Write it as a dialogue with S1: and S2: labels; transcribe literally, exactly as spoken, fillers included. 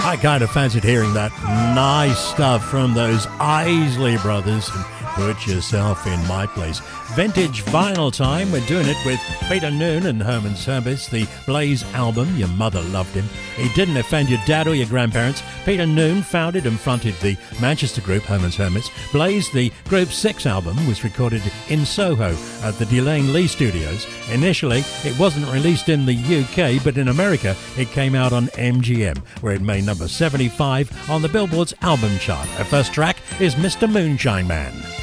S1: I kind of fancied hearing that nice stuff from those Isley Brothers. And put yourself in my place. Vintage vinyl time. We're doing it with Peter Noone and Herman's Hermits, the Blaze album. Your mother loved him. He didn't offend your dad or your grandparents. Peter Noone founded and fronted the Manchester group Herman's Hermits. Blaze, the group's sixth album, was recorded in Soho at the Delane Lee Studios. Initially, it wasn't released in the U K, but in America, it came out on M G M, where it made number seventy-five on the Billboard's album chart. Our first track is Mister Moonshine Man.